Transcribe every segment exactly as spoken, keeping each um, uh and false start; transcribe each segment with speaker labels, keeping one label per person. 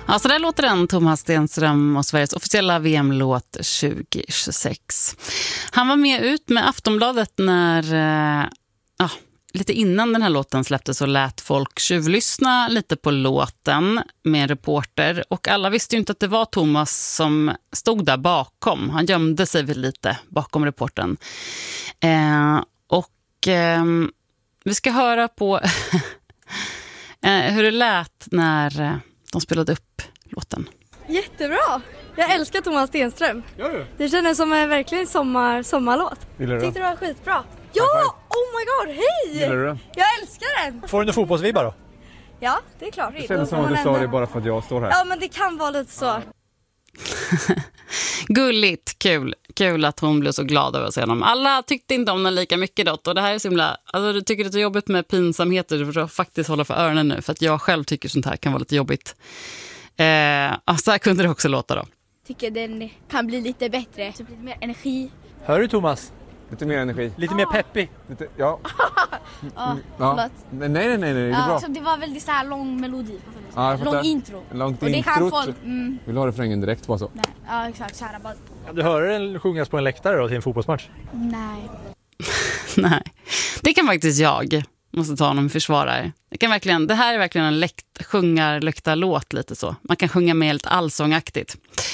Speaker 1: Ja, så där låter den, Thomas Stenström och Sveriges officiella V M-låt tjugo tjugosex. Han var med ut med Aftonbladet när, eh, ja, lite innan den här låten släpptes så lät folk tjuvlyssna lite på låten med en reporter. Och alla visste ju inte att det var Thomas som stod där bakom. Han gömde sig väl lite bakom reportern. Eh, och eh, vi ska höra på eh, hur det lät när eh, de spelade upp låten.
Speaker 2: Jättebra! Jag älskar Thomas Stenström.
Speaker 3: Gör du?
Speaker 2: Det känns som en verkligen sommar, sommarlåt.
Speaker 3: Gillar du det?
Speaker 2: Tyckte det var skitbra. Ja! Oh my god, hej!
Speaker 3: Gillar du det?
Speaker 2: Jag älskar den!
Speaker 3: Får du några fotbollsvibbar då?
Speaker 2: Ja, det är klart.
Speaker 3: Det känns som att du sa det bara för att jag står här.
Speaker 2: Ja, men det kan vara lite så.
Speaker 1: Gulligt, kul. Kul att hon blev så glad över att se honom. Alla tyckte inte om den lika mycket då. Och det här är så himla... Alltså, du tycker att det är jobbigt med pinsamheter. Du får faktiskt hålla för öronen nu. För att jag själv tycker sånt här kan vara lite jobbigt. Eh, så här kunde det också låta då.
Speaker 4: Tycker den kan bli lite bättre. Så lite mer energi.
Speaker 3: Hör du Thomas?
Speaker 5: Lite mer energi.
Speaker 3: Lite mer peppig.
Speaker 5: Lite, ja.
Speaker 4: Ja,
Speaker 5: ja. Nej, nej, nej, nej, det är
Speaker 4: ja,
Speaker 5: bra.
Speaker 4: så det var väldigt så här lång melodi.
Speaker 5: Ja, jag
Speaker 4: lång
Speaker 5: fattar.
Speaker 4: intro.
Speaker 5: Långt
Speaker 4: Och det
Speaker 5: intro.
Speaker 4: kan folk... Mm,
Speaker 5: Vill du ha refrängen direkt bara så?
Speaker 4: nej, ja, exakt. Så här, bara,
Speaker 3: Kan du höra den sjungas på en läktare då till en fotbollsmatch?
Speaker 4: nej.
Speaker 1: Nej, det kan faktiskt jag. Måste ta honom försvarare. Det kan verkligen, det här är verkligen en läkt, sjungar-lökta-låt lite så. Man kan sjunga med helt allsångaktigt.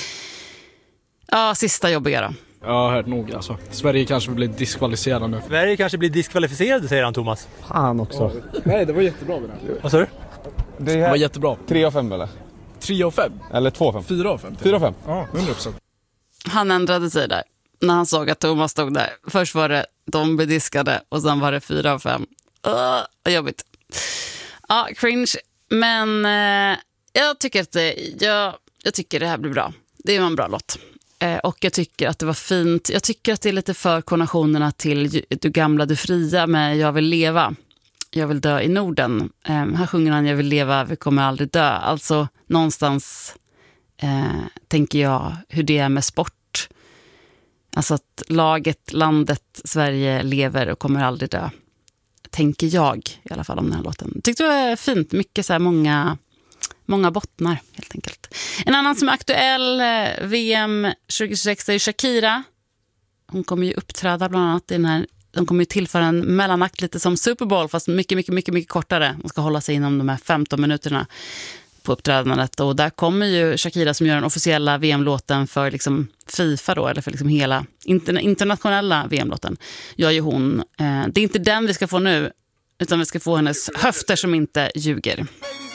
Speaker 1: Ja, sista jobbiga då.
Speaker 6: Ja, hört nog alltså. Sverige kanske blir diskvalificerade nu.
Speaker 3: Sverige kanske blir diskvalificerade, säger han Thomas.
Speaker 5: Fan också.
Speaker 6: Nej, det var jättebra med det.
Speaker 3: Vad sa du?
Speaker 5: Det
Speaker 6: Det
Speaker 5: är
Speaker 6: var jättebra.
Speaker 5: tre av fem eller?
Speaker 6: tre av fem.
Speaker 5: Eller två av fem?
Speaker 6: fyra av fem.
Speaker 5: fyra av fem?
Speaker 6: Ja, hundra procent.
Speaker 1: Han ändrade sig där när han såg att Thomas stod där. Först var det de bediskade och sen var det fyra av fem. Uh, vad jobbigt. Ja, cringe. Men eh, jag tycker att det, jag, jag tycker det här blir bra. Det var en bra låt. Eh, och jag tycker att det var fint. Jag tycker att det är lite för konationerna till Du gamla, du fria med Jag vill leva. Jag vill dö i Norden. Eh, här sjunger han Jag vill leva, vi kommer aldrig dö. Alltså någonstans eh, tänker jag hur det är med sport. Alltså att laget, landet, Sverige lever och kommer aldrig dö. Tänker jag i alla fall om den här låten. Tyckte det var fint. Mycket så här många, många bottnar helt enkelt. En annan som är aktuell V M tjugo tjugosex är Shakira. Hon kommer ju uppträda bland annat i den här. De kommer ju tillföra en mellanakt lite som Super Bowl fast mycket, mycket, mycket, mycket kortare. De ska hålla sig inom de här femton minuterna på uppträdandet. Och där kommer ju Shakira som gör den officiella V M-låten för liksom FIFA då, eller för liksom hela interna- internationella V M-låten. Gör ju hon. Eh, det är inte den vi ska få nu, utan vi ska få hennes höfter som inte ljuger.